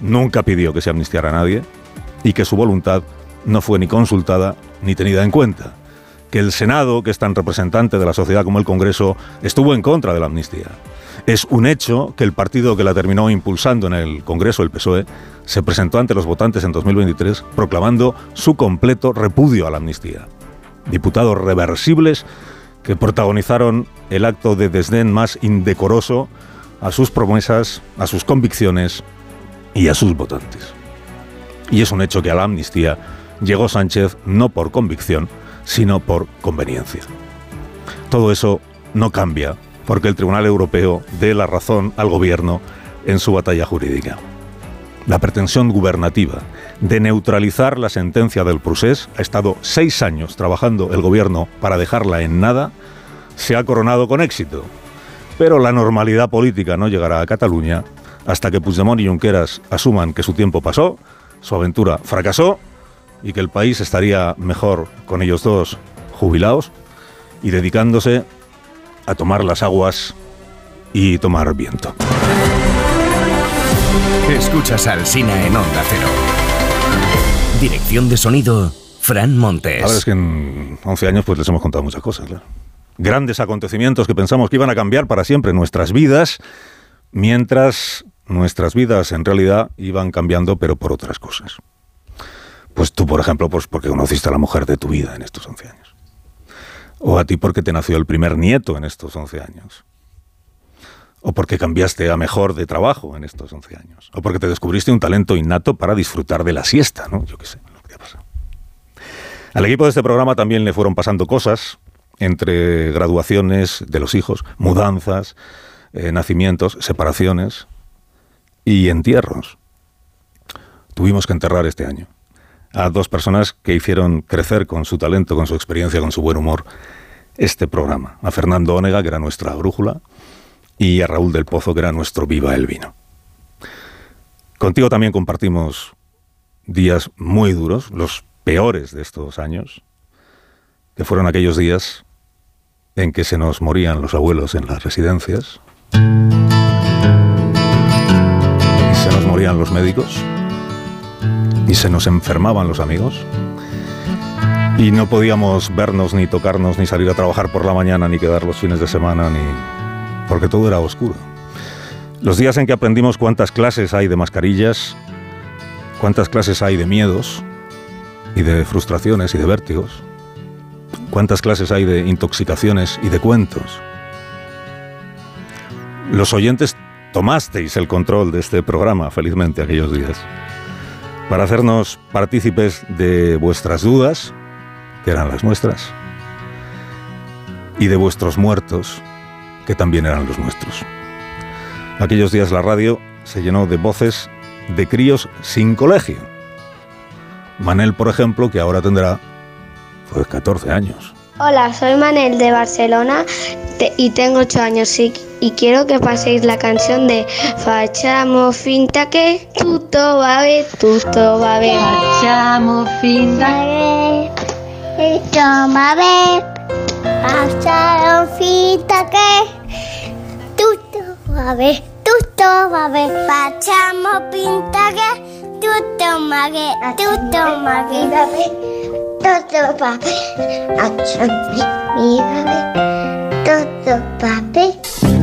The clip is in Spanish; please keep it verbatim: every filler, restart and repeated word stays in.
nunca pidió que se amnistiara a nadie y que su voluntad no fue ni consultada ni tenida en cuenta. Que el Senado, que es tan representante de la sociedad como el Congreso, estuvo en contra de la amnistía. Es un hecho que el partido que la terminó impulsando en el Congreso, el P S O E, se presentó ante los votantes en dos mil veintitrés proclamando su completo repudio a la amnistía. Diputados reversibles que protagonizaron el acto de desdén más indecoroso a sus promesas, a sus convicciones y a sus votantes. Y es un hecho que a la amnistía llegó Sánchez no por convicción, sino por conveniencia. Todo eso no cambia porque el Tribunal Europeo dé la razón al gobierno en su batalla jurídica. La pretensión gubernativa de neutralizar la sentencia del Procés ha estado seis años trabajando el gobierno para dejarla en nada, se ha coronado con éxito. Pero la normalidad política no llegará a Cataluña hasta que Puigdemont y Junqueras asuman que su tiempo pasó, su aventura fracasó y que el país estaría mejor con ellos dos jubilados y dedicándose a tomar las aguas y tomar viento. Escuchas a Alsina en Onda Cero. Dirección de sonido, Fran Montes. A ver, es que en once años pues les hemos contado muchas cosas, claro. Grandes acontecimientos que pensamos que iban a cambiar para siempre nuestras vidas, mientras nuestras vidas en realidad iban cambiando, pero por otras cosas. Pues tú, por ejemplo, pues porque conociste a la mujer de tu vida en estos once años. O a ti porque te nació el primer nieto en estos once años. O porque cambiaste a mejor de trabajo en estos once años. O porque te descubriste un talento innato para disfrutar de la siesta, ¿no? Yo qué sé, lo que te ha pasado. Al equipo de este programa también le fueron pasando cosas, entre graduaciones de los hijos, mudanzas, eh, nacimientos, separaciones y entierros. Tuvimos que enterrar este año a dos personas que hicieron crecer con su talento, con su experiencia, con su buen humor, este programa. A Fernando Onega, que era nuestra brújula, y a Raúl del Pozo, que era nuestro Viva el Vino. Contigo también compartimos días muy duros, los peores de estos años, que fueron aquellos días en que se nos morían los abuelos en las residencias y se nos morían los médicos y se nos enfermaban los amigos y no podíamos vernos, ni tocarnos, ni salir a trabajar por la mañana, ni quedar los fines de semana, ni... porque todo era oscuro. Los días en que aprendimos cuántas clases hay de mascarillas, cuántas clases hay de miedos y de frustraciones y de vértigos, cuántas clases hay de intoxicaciones y de cuentos. Los oyentes tomasteis el control de este programa, felizmente, aquellos días, para hacernos partícipes de vuestras dudas, que eran las nuestras, y de vuestros muertos, que también eran los nuestros. Aquellos días la radio se llenó de voces de críos sin colegio. Manel, por ejemplo, que ahora tendrá pues catorce años. Hola, soy Manel de Barcelona te, y tengo ocho años y, y quiero que paséis la canción de Facciamo finta che tutto va bene, tutto va bene. Facciamo finta che tutto va bene. Facciamo finta che tutto va bene, tutto va bene. Facciamo finta che tutto va bene, tutto va bene. Tutto va bene, facciamo finta che tutto va bene.